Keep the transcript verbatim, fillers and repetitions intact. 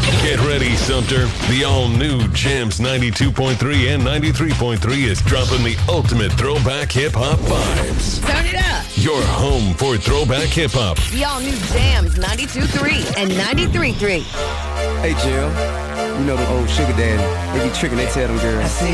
Get ready, Sumter. The all-new Jams ninety-two point three and ninety-three point three is dropping the ultimate throwback hip-hop vibes. Turn it up. Your home for throwback hip-hop. The all-new Jams ninety-two point three and ninety-three point three. Hey, Jill. You know the old sugar daddy. They be tricking, they tell them girls.